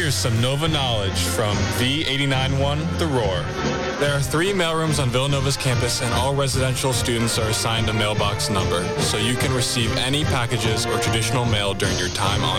Here's some Nova knowledge from V89.1 The Roar. There are 3 mailrooms on Villanova's campus, and all residential students are assigned a mailbox number, so you can receive any packages or traditional mail during your time on